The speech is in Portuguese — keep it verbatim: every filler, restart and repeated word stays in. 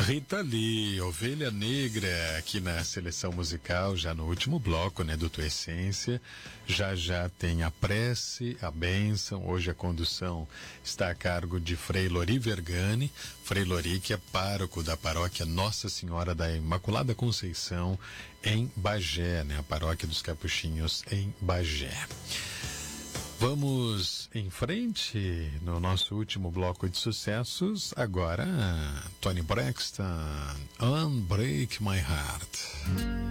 Rita Lee, Ovelha Negra, aqui na seleção musical, já no último bloco, né, do Tua Essência. Já já tem a prece, a bênção. Hoje a condução está a cargo de Frei Lori Vergani. Frei Lori, que é pároco da paróquia Nossa Senhora da Imaculada Conceição, em Bagé, né, a paróquia dos Capuchinhos, em Bagé. Vamos em frente no nosso último bloco de sucessos. Agora, Toni Braxton, Unbreak My Heart.